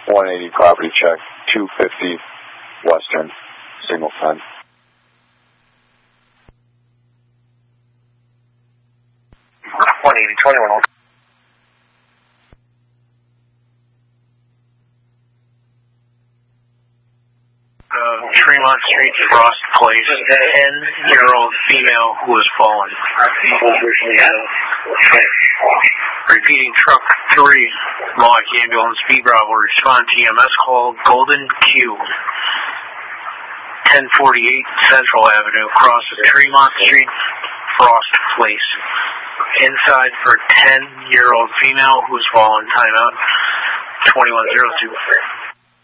180 property check, 250 Western, signal 10. Tremont Street, Frost Place, 10-year-old female who has fallen. Repeating, truck 3, Milwaukee Ambulance, B Bravo, respond to EMS call, Golden Q, 1048 Central Avenue, crosses Tremont Street, Frost Place. Inside for 10-year-old female who has fallen, timeout 2102.